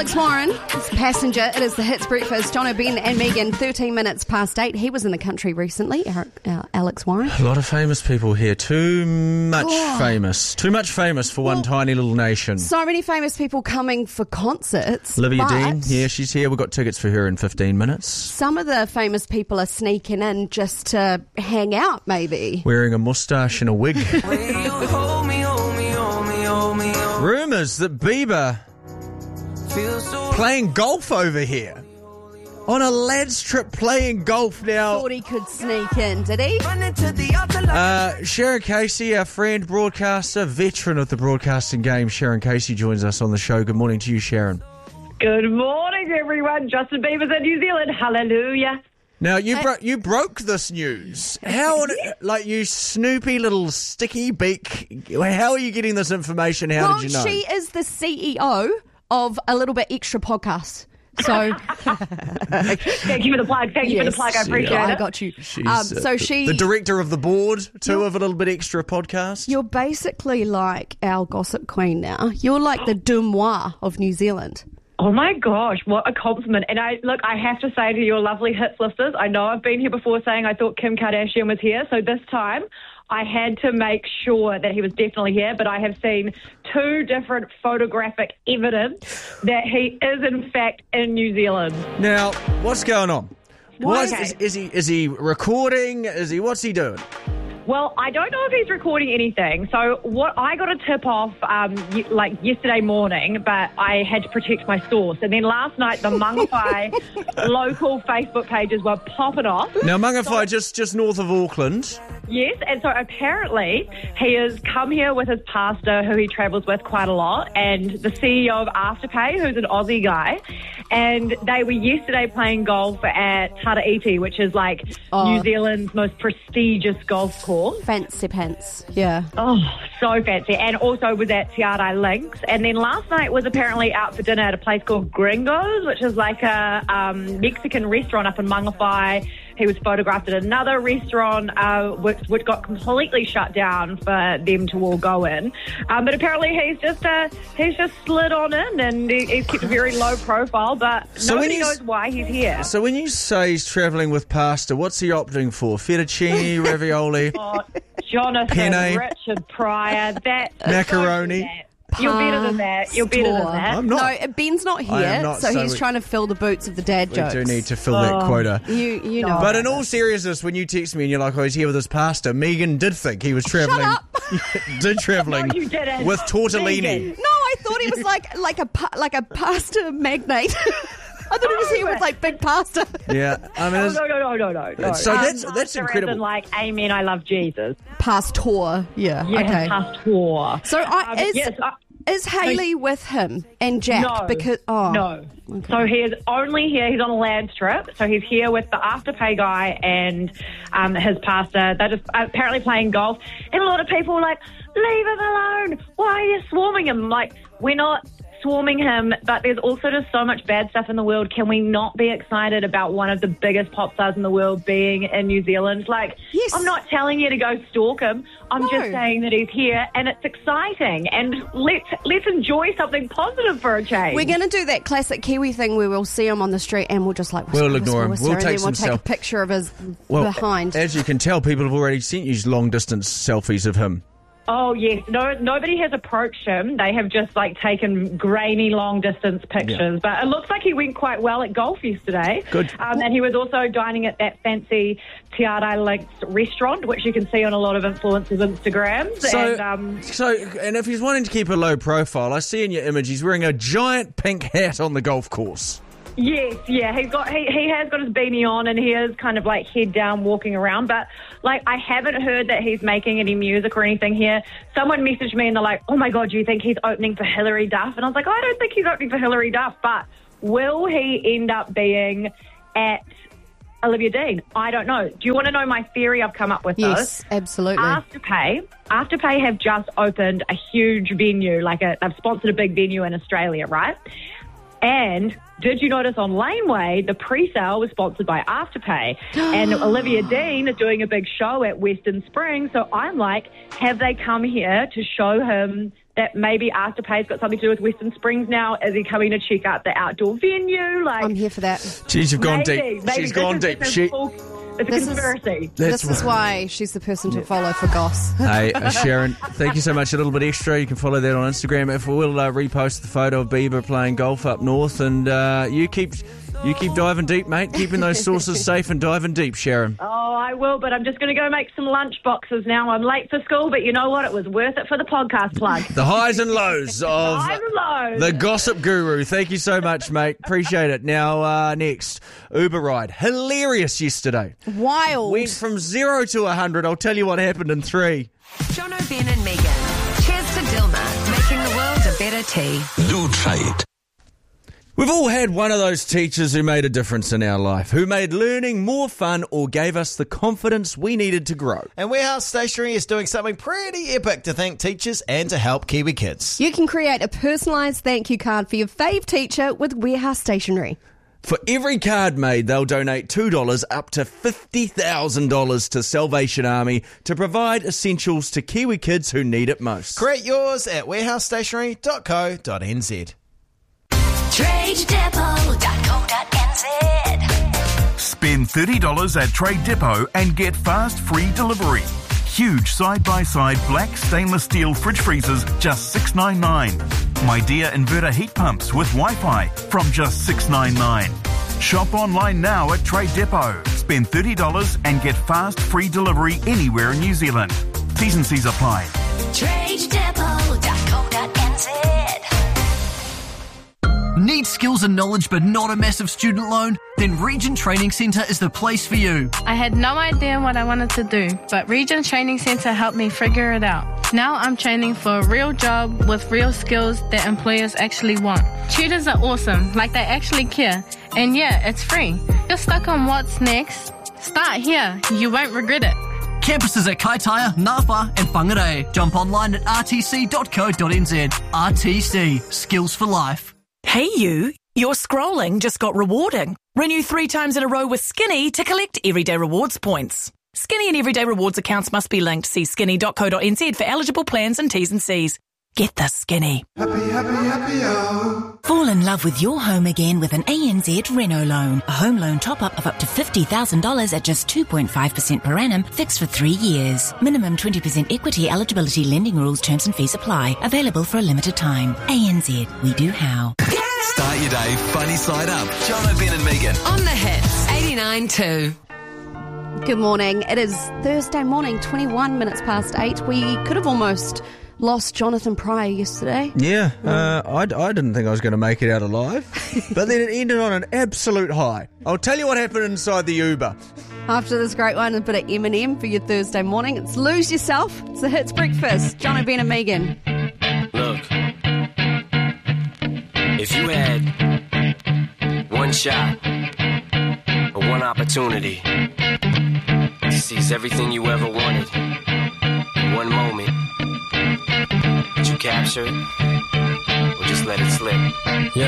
Alex Warren is passenger. It is the Hits Breakfast. Jono, Ben and Megan, 13 minutes past 8. He was in the country recently, Alex Warren. A lot of famous people here. Too much famous. Too much famous for one tiny little nation. So many famous people coming for concerts. Olivia Dean, yeah, she's here. We've got tickets for her in 15 minutes. Some of the famous people are sneaking in just to hang out, maybe. Wearing a moustache and a wig. Rumours that Bieber playing golf over here. On a lads trip playing golf now. Thought he could sneak in, did he? Sharon Casey, our friend, broadcaster, veteran of the broadcasting game, Sharon Casey joins us on the show. Good morning to you, Sharon. Good morning, everyone. Justin Bieber's in New Zealand. Hallelujah. Now, you broke this news. How, like, you snoopy little sticky beak, how are you getting this information? How did you know? She is the CEO of A Little Bit Extra podcast. So, thank you for the plug. Thank you for the plug. I appreciate it. I got you. She's the director of the board, too, of A Little Bit Extra podcast. You're basically like our gossip queen now. You're like the Dumois of New Zealand. Oh my gosh, what a compliment. And I have to say to your lovely Hits listeners, I know I've been here before saying I thought Kim Kardashian was here, so this time I had to make sure that he was definitely here, but I have seen two different photographic evidence that he is in fact in New Zealand. Now, what's going on? Is he recording? What's he doing? Well, I don't know if he's recording anything. So what I got a tip off yesterday morning, but I had to protect my source. And then last night, the Mangawhai local Facebook pages were popping off. Now, Mangawhai just north of Auckland. Yes, and so apparently he has come here with his pastor, who he travels with quite a lot, and the CEO of Afterpay, who's an Aussie guy. And they were yesterday playing golf at Taraiti, which is like New Zealand's most prestigious golf course. Fancy pants, yeah. Oh, so fancy. And also was at Te Arai Links. And then last night was apparently out for dinner at a place called Gringos, which is like a Mexican restaurant up in Mangawhai. He was photographed at another restaurant, which got completely shut down for them to all go in. But apparently he's just slid on in, and he's kept a very low profile. But nobody knows why he's here. So when you say he's travelling with pasta, what's he opting for? Fettuccine, ravioli, Jonathan, penne, Richard Pryor, that macaroni. You're better than that. You're better than that. I'm not. No, Ben's not here, so he's trying to fill the boots of the dad jokes. We do need to fill that quota. You know. But in all seriousness, when you text me and you're like, oh, he's here with his pasta, Megan did think he was travelling. Shut up. travelling No, you didn't. with tortellini. Megan. No, I thought he was like a pasta magnate. I thought he was here with like big pasta. Yeah, I mean, no. So that's incredible. Like, amen, I love Jesus. Pastor, yeah. Okay. Pastor. So is Hayley with him and Jack? No. No. Okay. So he is only here. He's on a lads trip. So he's here with the Afterpay guy and his pastor. They're just apparently playing golf. And a lot of people are like, leave him alone. Why are you swarming him? Like, we're not swarming him, but there's also just so much bad stuff in the world. Can we not be excited about one of the biggest pop stars in the world being in New Zealand? Like, yes. I'm not telling you to go stalk him. I'm just saying that he's here and it's exciting, and let's enjoy something positive for a change. We're going to do that classic Kiwi thing where we'll see him on the street and we'll just like we'll ignore him. We'll take a picture of his behind. As you can tell, people have already sent you long distance selfies of him. Oh, yes. No, nobody has approached him. They have just, taken grainy, long-distance pictures. Yeah. But it looks like he went quite well at golf yesterday. Good. And he was also dining at that fancy Te Arai Links restaurant, which you can see on a lot of influencers' Instagrams. And if he's wanting to keep a low profile, I see in your image he's wearing a giant pink hat on the golf course. Yes, yeah, he has got his beanie on and he is kind of head down walking around, but I haven't heard that he's making any music or anything here. Someone messaged me and they're like, oh my God, do you think he's opening for Hilary Duff? And I was like, I don't think he's opening for Hilary Duff, but will he end up being at Olivia Dean? I don't know. Do you want to know my theory I've come up with, though? Yes, absolutely. Afterpay have just opened a huge venue, they've sponsored a big venue in Australia, right? And did you notice on Laneway, the pre-sale was sponsored by Afterpay. And Olivia Dean is doing a big show at Western Springs. So I'm like, have they come here to show him that maybe Afterpay's got something to do with Western Springs now. Is he coming to check out the outdoor venue? Like, I'm here for that. Jeez, you've gone deep. Maybe She's gone deep. It's a conspiracy. This is why she's the person to follow for goss. Hey, Sharon, thank you so much. A little bit extra. You can follow that on Instagram. If we'll repost the photo of Bieber playing golf up north, and you keep diving deep, mate. Keeping those sources safe and diving deep, Sharon. Oh, I will, but I'm just going to go make some lunch boxes now. I'm late for school, but you know what? It was worth it for the podcast plug. The highs and lows of the gossip guru. Thank you so much, mate. Appreciate it. Now, next, Uber ride. Hilarious yesterday. Wild. Went from 0 to 100. I'll tell you what happened in 3. Jono, Ben and Megan. Cheers to Dilma, making the world a better tea. Lutrait. We've all had one of those teachers who made a difference in our life, who made learning more fun or gave us the confidence we needed to grow. And Warehouse Stationery is doing something pretty epic to thank teachers and to help Kiwi kids. You can create a personalised thank you card for your fave teacher with Warehouse Stationery. For every card made, they'll donate $2 up to $50,000 to Salvation Army to provide essentials to Kiwi kids who need it most. Create yours at warehousestationery.co.nz. TradeDepot.co.nz. Spend $30 at Trade Depot and get fast free delivery. Huge side-by-side black stainless steel fridge freezers, just $6.99. My Dear inverter heat pumps with Wi-Fi from just $6.99. Shop online now at Trade Depot. Spend $30 and get fast free delivery anywhere in New Zealand. T's and C's apply. TradeDepot.co.nz. Need skills and knowledge but not a massive student loan? Then Region Training Centre is the place for you. I had no idea what I wanted to do, but Region Training Centre helped me figure it out. Now I'm training for a real job with real skills that employers actually want. Tutors are awesome, like they actually care. And yeah, it's free. You're stuck on what's next? Start here. You won't regret it. Campuses at Kaitaia, Ngāwha and Whangarei. Jump online at rtc.co.nz. RTC. Skills for life. Hey you, your scrolling just got rewarding. Renew 3 times in a row with Skinny to collect Everyday Rewards points. Skinny and Everyday Rewards accounts must be linked. See skinny.co.nz for eligible plans and T's and C's. Get the Skinny. Fall in love with your home again with an ANZ Reno loan. A home loan top-up of up to $50,000 at just 2.5% per annum, fixed for 3 years. Minimum 20% equity eligibility lending rules, terms and fees apply. Available for a limited time. ANZ, we do how. Start your day funny side up. Jono, Ben and Megan. On the hits, 89.2. Good morning. It is Thursday morning, 21 minutes past 8. We could have almost lost Jonathan Pryor yesterday. Yeah, I didn't think I was going to make it out alive, but then it ended on an absolute high. I'll tell you what happened inside the Uber. After this great one, a bit of Eminem for your Thursday morning. It's Lose Yourself. It's the Hits Breakfast. Jono, Ben and Megan. Look, if you had one shot or one opportunity to seize everything you ever wanted in one moment, would you capture it or just let it slip? Yeah.